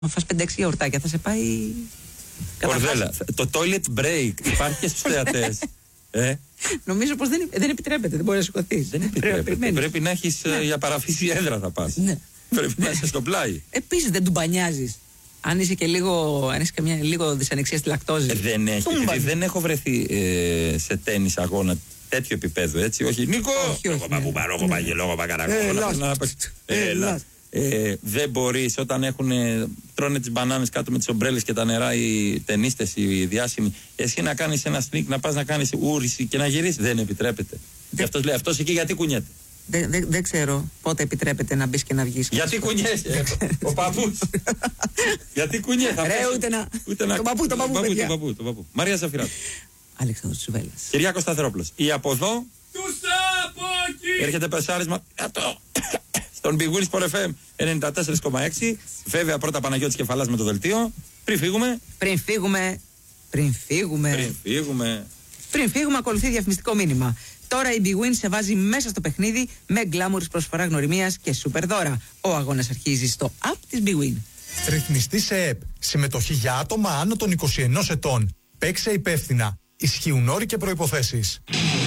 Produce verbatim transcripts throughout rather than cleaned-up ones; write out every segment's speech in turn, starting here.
Αν φας πέντε έξι γιαουρτάκια θα σε πάει. Κορδέλα, το toilet break υπάρχει και στους θεατές. Ε? Νομίζω πως δεν, δεν επιτρέπεται, δεν μπορεί να σηκωθείς. Δεν επιτρέπεται. Πρέπει, πρέπει να έχεις ναι. για παραφύση έδρα θα πας. Ναι. Πρέπει να είσαι στο πλάι. Επίσης δεν του μπανιάζεις. Αν είσαι και λίγο, αν είσαι καμιά λίγο δυσανεξία στη λακτόζη. Ε, δεν έχει. Δεν έχω βρεθεί ε, σε τένις αγώνα τέτοιο επίπεδο, έτσι. Όχι, Νίκο! Λόγω παππού παρόχο, παγγελόγο, παγγελόγο. Ε, δεν μπορείς όταν έχουν, τρώνε τις μπανάνες κάτω με τις ομπρέλες και τα νερά οι ταινίστες, οι διάσημοι, εσύ να κάνεις ένα sneak, να πας να κάνεις ούριση και να γυρίσεις. Δεν επιτρέπεται. Και αυτός λέει, αυτός εκεί γιατί κουνιέται. Δεν δε, δε ξέρω πότε επιτρέπεται να μπεις και να βγεις. Γιατί κουνιέσαι, ο παππούς. Γιατί κουνιέσαι. Ρε, ούτε να. Ούτε να. Το παππού, το παππού, παιδιά. Το παππού, το παππού. Μαρία Ζαφυράτου. Αλέξανδρος Τσουβέλλας. Κυριάκος Σταθερόπουλος. Η από εδώ. Τους από εκεί. Έρχεται πεσάρισμα. Στον Big Wins Sport εφ εμ ενενήντα τέσσερα κόμμα έξι. Βέβαια πρώτα Παναγιώτης Κεφαλάς με το δελτίο. Πριν φύγουμε. Πριν φύγουμε. Πριν φύγουμε. Πριν φύγουμε. Πριν φύγουμε ακολουθεί διαφημιστικό μήνυμα. Τώρα η Big Win σε βάζει μέσα στο παιχνίδι με γκλάμουρης προσφορά γνωριμίας και σούπερ δώρα. Ο αγώνας αρχίζει στο app της Big Win. Ρυθμιστή σε ΕΠ. Συμμετοχή για άτομα άνω των είκοσι ενός ετών. Παίξε υπεύθυνα. Ισχύουν όροι και προϋποθέσεις.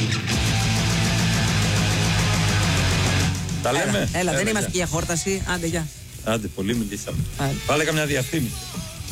Τα λέμε. Έλα, έλα, έλα δεν για. είμαστε και για χόρταση. Άντε, γεια. Άντε, πολύ μιλήσαμε. Άντε. Βάλε καμιά διαφήμιση.